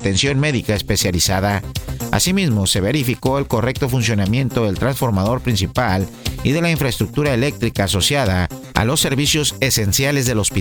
atención médica especializada. Asimismo, se verificó el correcto funcionamiento del transformador principal y de la infraestructura eléctrica asociada a los servicios esenciales del hospital.